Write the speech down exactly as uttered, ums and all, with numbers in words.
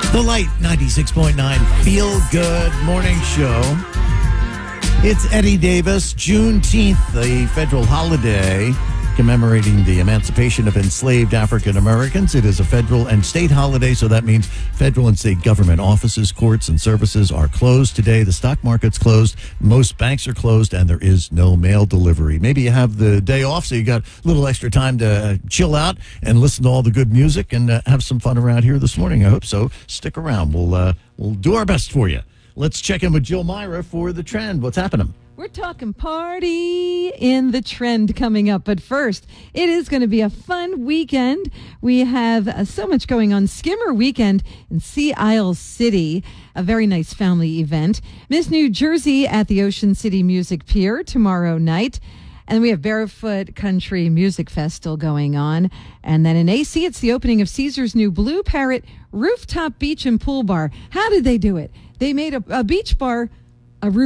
The Light ninety-six point nine Feel Good Morning Show. It's Eddie Davis, Juneteenth, the federal holiday commemorating the emancipation of enslaved African Americans. It is a federal and state holiday, so that means federal and state government offices, courts, and services are closed today. The stock market's closed. Most banks are closed, and there is no mail delivery. Maybe you have the day off, so you got a little extra time to chill out and listen to all the good music and uh, have some fun around here this morning. I hope so. Stick around. We'll, uh, we'll do our best for you. Let's check in with Jill Myra for the trend. What's happening? We're talking party in the trend coming up. But first, it is going to be a fun weekend. We have uh, so much going on. Skimmer Weekend in Sea Isle City, a very nice family event. Miss New Jersey at the Ocean City Music Pier tomorrow night. And we have Barefoot Country Music Fest still going on. And then in A C, it's the opening of Caesar's new Blue Parrot Rooftop Beach and Pool Bar. How did they do it? They made a, a beach bar